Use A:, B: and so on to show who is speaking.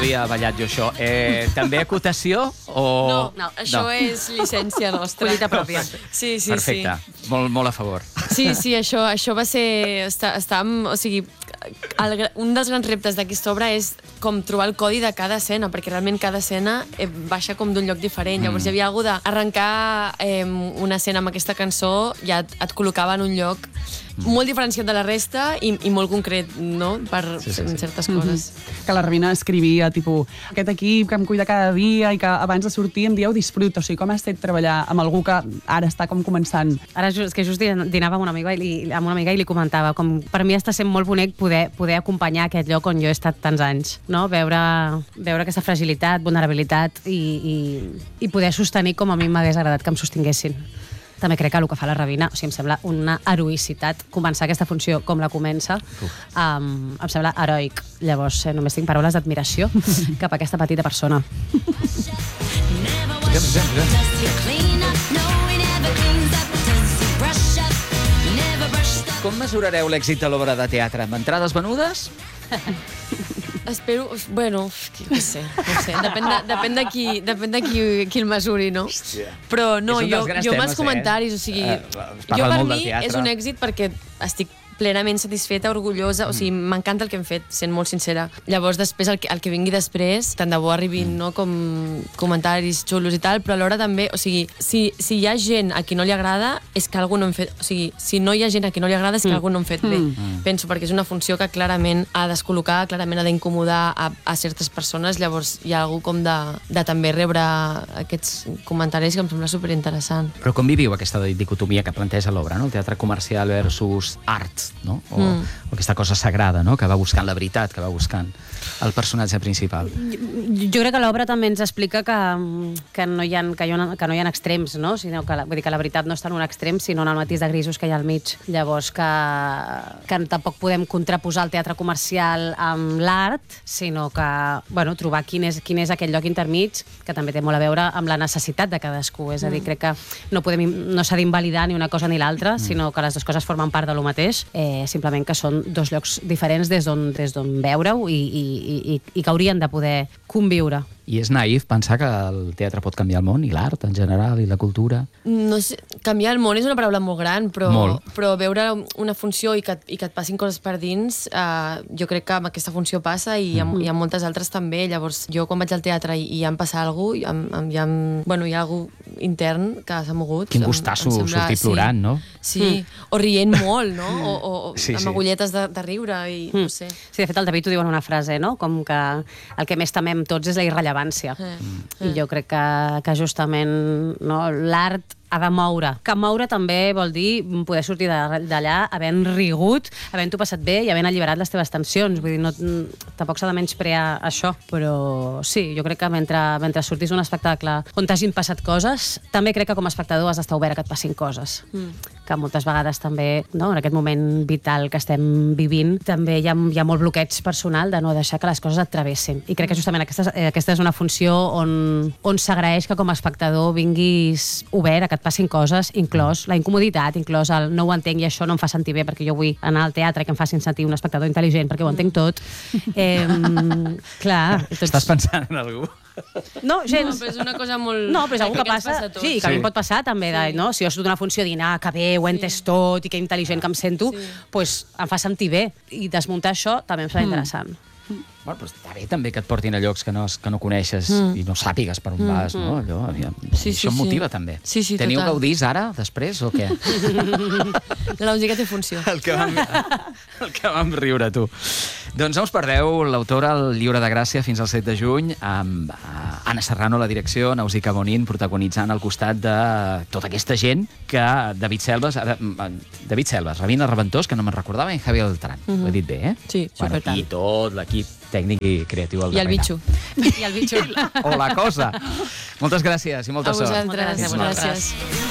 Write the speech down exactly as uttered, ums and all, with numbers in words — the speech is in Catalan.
A: havia ballat jo això. Eh, també acotació o...
B: No, no, això no. És llicència nostra.
C: Collita pròpia.
B: Sí, sí,
A: Perfecte.
B: sí.
A: Molt, molt a favor.
B: Sí, sí, això, això va ser... Està, estàvem, o sigui, el, un dels grans reptes d'aquesta obra és com trobar el codi de cada escena, perquè realment cada escena eh, baixa com d'un lloc diferent. Mm. Llavors hi havia alguna cosa d'arrencar eh, una escena amb aquesta cançó, ja et, et col·locava en un lloc mm. molt diferenciat de la resta i, i molt concret, no?, per sí, sí, sí. certes coses.
C: Mm-hmm. Que la Ravina escrivia, tipus, aquest equip que em cuida cada dia i que abans de sortir em dieu disfruta. O sigui, com ha estat treballar amb algú que ara està com començant?
D: Ara just, és que just dinava amb una amiga i li, amb una amiga i li comentava, com per mi està sent molt bonic poder, poder acompanyar aquest lloc on jo he estat tants anys, no? Veure, veure aquesta fragilitat, vulnerabilitat i, i, i poder sostenir com a mi m'hagués agradat que em sostinguessin. També crec que el que fa la Ravina, o sigui, em sembla una heroïcitat començar aquesta funció com la comença, um, em sembla heroic. Llavors, eh, només tinc paraules d'admiració cap a aquesta petita persona.
A: Com mesurareu l'èxit de l'obra de teatre? Amb entrades venudes?
B: Espero... Bueno, no sé, no sé. Depèn de, depèn de, qui, depèn de qui, qui el mesuri, no? Hòstia. Però no, jo, jo amb els comentaris, eh? O sigui... Uh, jo per mi és un èxit perquè estic plenament satisfeta, orgullosa, o sigui, m'encanta el que hem fet, sent molt sincera. Llavors, després, el que, el que vingui després, tant de bo arribin, no?, com comentaris xulos i tal, però alhora també, o sigui, si, si hi ha gent a qui no li agrada, és que algú no hem fet... O sigui, si no hi ha gent a qui no li agrada, és que mm. algú no hem fet bé. Mm. Penso, perquè és una funció que clarament ha descol·locar, clarament ha d'incomodar a, a certes persones, llavors hi ha algú com de, de també rebre aquests comentaris que em sembla superinteressant.
A: Però com viviu aquesta dicotomia que planteja l'obra, no? El teatre comercial versus art, no? O, mm. o aquesta cosa sagrada, no?, que va buscant la veritat, que va buscant el personatge principal.
D: Jo, jo crec que l'obra també ens explica que, que, no hi ha, que, hi ha, que no hi ha extrems, no? Sinó que, la, vull dir que la veritat no està en un extrem, sinó en el matís de grisos que hi ha al mig. Llavors que, que tampoc podem contraposar el teatre comercial amb l'art, sinó que, bueno, trobar quin és, quin és aquell lloc intermig, que també té molt a veure amb la necessitat de cadascú. És a dir, crec que no, podem, no s'ha d'invalidar ni una cosa ni l'altra, mm. sinó que les dues coses formen part de lo mateix. Eh, simplement que són dos llocs diferents des d'on des d'on veure-ho i, i, i, i que haurien de poder conviure.
A: I és naïf pensar que el teatre pot canviar el món, i l'art en general, i la cultura.
B: No sé, canviar el món és una paraula molt gran, però, molt. però veure una funció i que, i que et passin coses per dins, eh, jo crec que amb aquesta funció passa i hi ha, hi ha moltes altres també. Llavors, jo quan vaig al teatre i, i hi ha passat alguna cosa, hi ha, hi ha, bueno, hi ha algú intern que s'ha mogut.
A: Quin gustasso em, em sembla, sortir plorant,
B: sí,
A: no?
B: Sí, mm. o rient molt, no? O, o
A: sí,
B: amb
A: sí.
B: agulletes de, de riure i mm. no sé.
D: Sí, de fet, el David ho diu en una frase, no? Com que el que més temem tots és la irrellevància. Mm. I jo crec que, que justament, no, l'art ha de moure. Que moure també vol dir poder sortir d'allà havent rigut, havent-ho passat bé i havent alliberat les teves tensions. Vull dir, no, tampoc s'ha de menysprear això, però sí, jo crec que mentre, mentre sortís d'un espectacle on t'hagin passat coses, també crec que com a espectador has d'estar obert a que et passin coses. Mm. Que moltes vegades també, no, en aquest moment vital que estem vivint, també hi ha, hi ha molt bloqueig personal de no deixar que les coses et travessin. I crec que justament aquesta, aquesta és una funció on, on s'agraeix que com a espectador vinguis obert a que et passin coses, inclòs la incomoditat, inclòs el no ho entenc i això no em fa sentir bé perquè jo vull anar al teatre que em facin sentir un espectador intel·ligent perquè ho entenc tot. Eh, clar. Tots...
A: Estàs pensant en algú?
B: No, gens. No, però és una cosa molt...
D: No, però és algú que, que passa... passa sí, que sí. A mi em pot passar també, de, sí. No? Si jo surto d'una funció i dir, ah, que bé, ho he entès sí. tot i que intel·ligent que em sento, sí. Pues em fa sentir bé. I desmuntar això també em serà mm. interessant.
A: Bueno, però està bé també que et portin a llocs que no, que no coneixes mm. i no sàpigues per on vas, no? Allò, ja,
B: sí, sí,
A: això em motiva,
B: sí.
A: també.
B: Sí, sí,
A: Teniu
B: total.
A: gaudís ara, després, o què?
B: La música té funció.
A: El que vam, el que vam riure, tu. Doncs no us perdeu l'autora al Lliure de Gràcia fins al set de juny, amb Anna Serrano a la direcció, Nausicaa Bonin protagonitzant al costat de tota aquesta gent que David Selves, ara, David Selves, Ravina Reventós, que no me'n recordava, i Javier Beltrán. Mm-hmm. Ho he dit bé, eh?
B: Sí,
A: bueno, i tot l'equip tècnic i creatiu al
B: darrere. I el bitxo.
D: I el bitxo.
A: O la cosa. Moltes gràcies i molta
B: sort. A vosaltres. Gràcies.